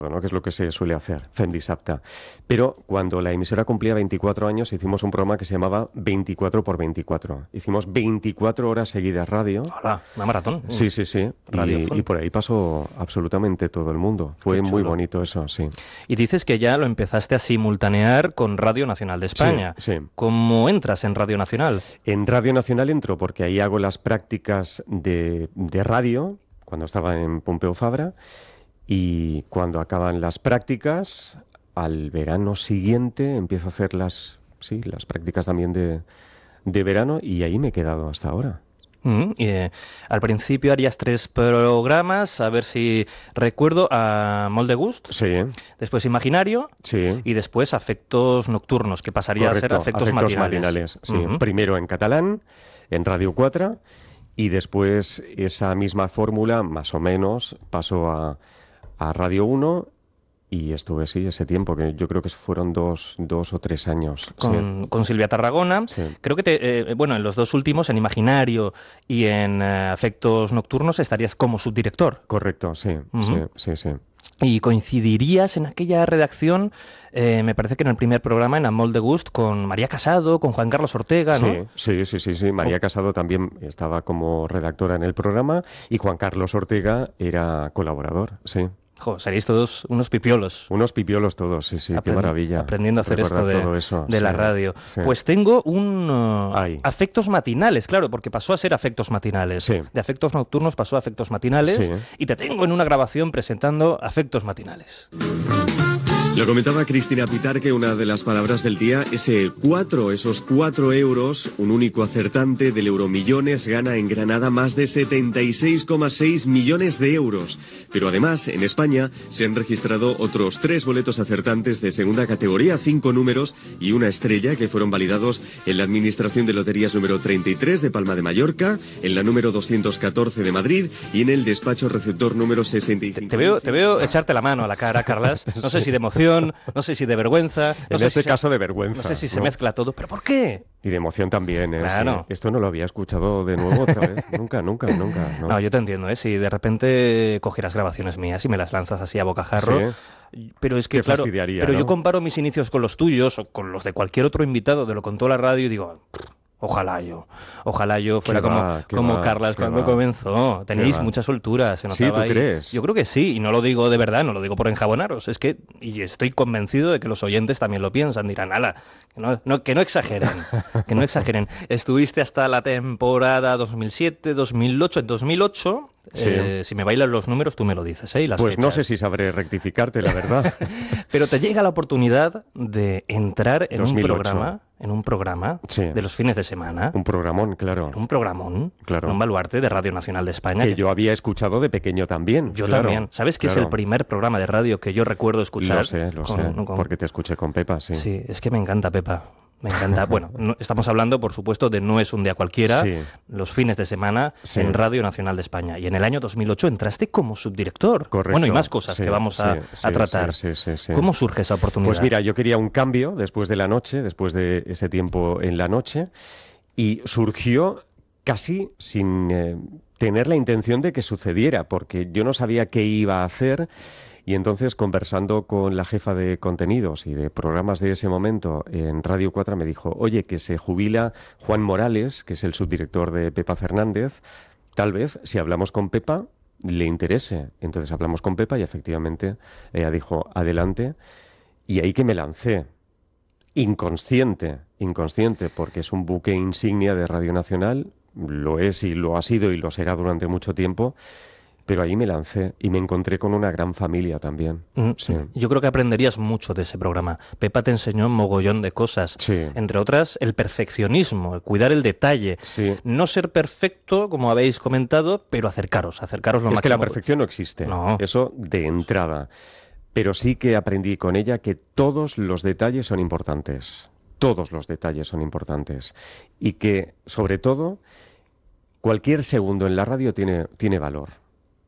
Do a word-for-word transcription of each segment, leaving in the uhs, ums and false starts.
¿no? Que es lo que se suele hacer, Fem Dissabte. Pero cuando la emisora cumplía veinticuatro años, hicimos un programa que se llamaba veinticuatro por veinticuatro. Hicimos veinticuatro horas seguidas radio. Hola, una maratón. Sí, sí, sí. Y, y por ahí pasó absolutamente todo el mundo. Fue muy bonito eso, sí. Y dices que ya lo empezaste a simultanear con Radio Nacional de España. Sí, sí. ¿Cómo entras en Radio Nacional? En Radio Nacional entro porque ahí hago las prácticas de, de radio, cuando estaba en Pompeu Fabra. Y cuando acaban las prácticas, al verano siguiente empiezo a hacer las, sí, las prácticas también de, de verano y ahí me he quedado hasta ahora. Mm, y, eh, al principio harías tres programas, a ver si recuerdo, a Molt de Gust, sí. Después Imaginario, sí. Y después Afectos Nocturnos, que pasaría Correcto, a ser Afectos, afectos Matinales. matinales sí. Uh-huh. Primero en catalán, en Radio cuatro, y después esa misma fórmula, más o menos, pasó a... a Radio uno y estuve, sí, ese tiempo, que yo creo que fueron dos, dos o tres años. Con, sí. con Silvia Tarragona. Sí. Creo que, te, eh, bueno, en los dos últimos, en Imaginario y en eh, Afectos Nocturnos, estarías como subdirector. Correcto, sí, uh-huh. sí, sí, sí. Y coincidirías en aquella redacción, eh, me parece que en el primer programa, en A Molt de Gust, con María Casado, con Juan Carlos Ortega, ¿no? Sí, sí, sí, sí, sí. María Casado también estaba como redactora en el programa y Juan Carlos Ortega era colaborador, sí. Jo, seréis todos unos pipiolos. Unos pipiolos todos, sí, sí, Aprend- qué maravilla. Aprendiendo a hacer esto de, eso, de sí, la radio. Sí. Pues tengo un uh, Afectos Matinales, claro, porque pasó a ser Afectos Matinales. Sí. De Afectos Nocturnos pasó a Afectos Matinales sí. y te tengo en una grabación presentando Afectos Matinales. Lo comentaba Cristina Pitarque, una de las palabras del día, ese cuatro, esos cuatro euros, un único acertante del Euromillones gana en Granada más de setenta y seis coma seis millones de euros. Pero además, en España se han registrado otros tres boletos acertantes de segunda categoría, cinco números y una estrella que fueron validados en la Administración de Loterías número treinta y tres de Palma de Mallorca, en la número doscientos catorce de Madrid y en el despacho receptor número sesenta y cinco. Te, te, veo, te veo echarte la mano a la cara, Carlas. No sé si de emoción, no sé si de vergüenza. No en sé este si caso se, de vergüenza. No sé si ¿no? se mezcla todo, pero ¿por qué? Y de emoción también, ¿eh? Claro. Sí. Esto no lo había escuchado de nuevo otra vez. nunca, nunca, nunca. ¿no? no, yo te entiendo, ¿eh? Si de repente cogieras grabaciones mías y me las lanzas así a bocajarro. Sí. Pero es que, Te claro, pero ¿no? yo comparo mis inicios con los tuyos o con los de cualquier otro invitado de lo contó la radio y digo... Ojalá yo, ojalá yo fuera va, como, como va, Carlas cuando va. comenzó. Tenéis mucha soltura, se notaba. Sí, ¿tú ahí. crees? Yo creo que sí, y no lo digo de verdad, no lo digo por enjabonaros. Es que, y estoy convencido de que los oyentes también lo piensan, dirán, ala, que no, no, que no exageren, que no exageren. Estuviste hasta la temporada dos mil siete, dos mil ocho, en dos mil ocho... Sí. Eh, si me bailan los números, tú me lo dices, ¿eh? Y las pues fechas. No sé si sabré rectificarte, la verdad. Pero te llega la oportunidad de entrar en dos mil ocho. un programa, en un programa sí. de los fines de semana. Un programón, claro. Un programón, claro. un baluarte de Radio Nacional de España. Que, que yo había escuchado de pequeño también. Yo claro, también. ¿Sabes que claro. es el primer programa de radio que yo recuerdo escuchar? Lo sé, lo con, sé, con... porque te escuché con Pepa, sí. Sí, es que me encanta Pepa. Me encanta. Bueno, no, estamos hablando, por supuesto, de No es un día cualquiera, sí. los fines de semana sí. en Radio Nacional de España. Y en el año dos mil ocho entraste como subdirector. Correcto. Bueno, y más cosas sí, que vamos a, sí, a tratar. Sí, sí, sí, sí. ¿Cómo surge esa oportunidad? Pues mira, yo quería un cambio después de la noche, después de ese tiempo en la noche, y surgió casi sin eh, tener la intención de que sucediera, porque yo no sabía qué iba a hacer. Y entonces, conversando con la jefa de contenidos y de programas de ese momento en Radio cuatro, me dijo, oye, que se jubila Juan Morales, que es el subdirector de Pepa Fernández, tal vez, si hablamos con Pepa, le interese. Entonces hablamos con Pepa y efectivamente ella dijo, adelante, y ahí que me lancé. Inconsciente, inconsciente, porque es un buque insignia de Radio Nacional, lo es y lo ha sido y lo será durante mucho tiempo. Pero ahí me lancé y me encontré con una gran familia también. Mm, sí. Yo creo que aprenderías mucho de ese programa. Pepa te enseñó un mogollón de cosas. Sí. Entre otras, el perfeccionismo, el cuidar el detalle. Sí. No ser perfecto, como habéis comentado, pero acercaros, acercaros lo es máximo. Es que la perfección no existe. No. Eso de entrada. Pero sí que aprendí con ella que todos los detalles son importantes. Todos los detalles son importantes. Y que, sobre todo, cualquier segundo en la radio tiene, tiene valor.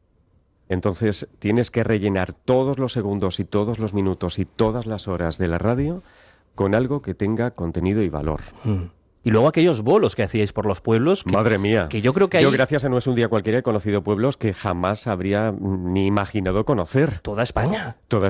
Entonces tienes que rellenar todos los segundos y todos los minutos y todas las horas de la radio con algo que tenga contenido y valor. Mm. Y luego aquellos bolos que hacíais por los pueblos. Que, Madre mía. Que yo creo que ahí... Yo, gracias a No es un día cualquiera, he conocido pueblos que jamás habría ni imaginado conocer. Toda España. Toda